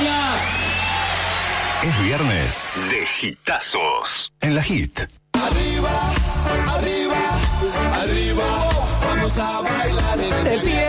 gracias. Es viernes de hitazos en la Hit. Arriba, arriba, arriba, vamos a bailar de pie.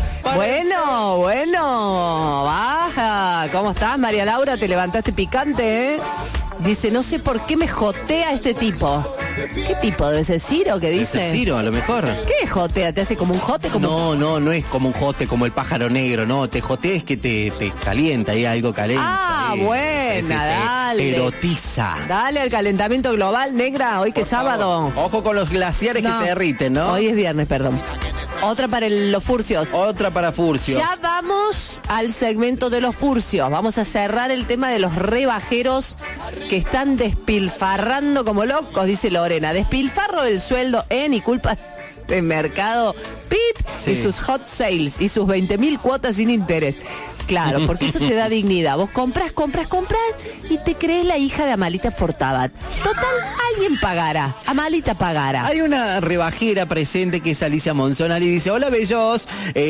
Bueno, baja. ¿Cómo estás, María Laura? Te levantaste picante, ¿eh? Dice, no sé por qué me jotea este tipo. ¿Qué tipo? ¿Debe ser Ciro que dice? Debe ser Ciro, a lo mejor. ¿Qué jotea? ¿Te hace como un jote? No es como un jote, como el pájaro negro, no. Te jotea es que te calienta, hay algo caliente. Ah, buena, dale. Te erotiza. Dale al calentamiento global, negra, hoy que es sábado. Ojo con los glaciares que se derriten, ¿no? Hoy es viernes, perdón. Otra para los furcios. Otra para furcios. Ya vamos al segmento de los furcios. Vamos a cerrar el tema de los rebajeros que están despilfarrando como locos, dice Lorena. Despilfarro el sueldo en y culpa de Mercado Pip y sus hot sales y sus 20.000 cuotas sin interés. Claro, porque eso te da dignidad. Vos compras y te crees la hija de Amalita Fortabat. Total, alguien pagará. Amalita pagará. Hay una rebajera presente que es Alicia Monzonal y dice, hola bellos,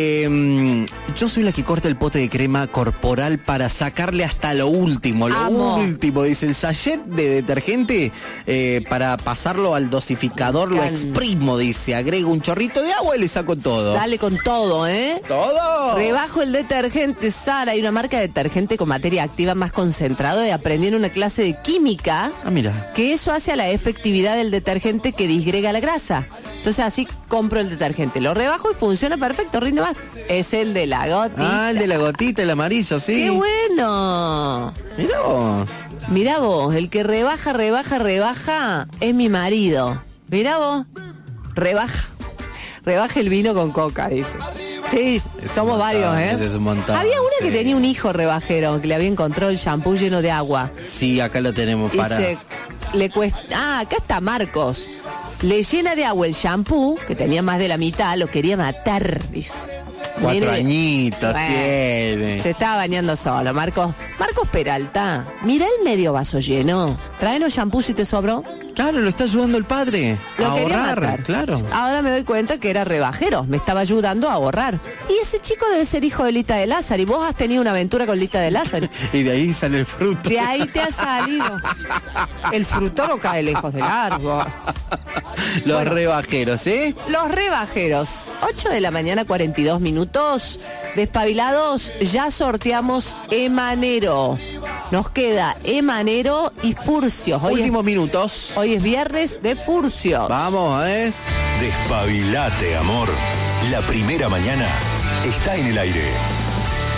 yo soy la que corta el pote de crema corporal para sacarle hasta lo último. Dice, el sachet de detergente para pasarlo al dosificador, lo exprimo, dice, agrego un chorrito de agua y le saco todo. Dale con todo, ¿eh? Todo. Rebajo el detergente Sara, hay una marca de detergente con materia activa más concentrado y aprendí en una clase de química que eso hace a la efectividad del detergente que disgrega la grasa. Entonces así compro el detergente, lo rebajo y funciona perfecto, rinde más. Es el de la gotita. Ah, el de la gotita, el amarillo, sí. ¡Qué bueno! Mirá vos, el que rebaja es mi marido. Mirá vos, rebaja el vino con coca, dice. Sí, somos varios, ¿eh? Ese es un montón. Había una que tenía un hijo rebajero, que le había encontrado el shampoo lleno de agua. Sí, acá lo tenemos para... le cuesta... acá está Marcos. Le llena de agua el shampoo, que tenía más de la mitad, lo quería matar, dice. 4 añitos tiene. Se estaba bañando solo, Marcos Peralta. Mira el medio vaso lleno. Tráenos shampoo si te sobró. Claro, lo está ayudando el padre a ahorrar, claro. Ahora me doy cuenta que era rebajero, me estaba ayudando a ahorrar. Y ese chico debe ser hijo de Lita de Lázaro, y vos has tenido una aventura con Lita de Lázaro. Y de ahí sale el fruto. De ahí te ha salido. El fruto no cae lejos del árbol. Los rebajeros, ¿eh? Los rebajeros. 8 de la mañana, 42 minutos. Despabilados, ya sorteamos Emanero. Nos queda Emanero y Furcios. Últimos minutos. Hoy es viernes de Furcios. Vamos, ¿eh? Despabilate, amor. La primera mañana está en el aire.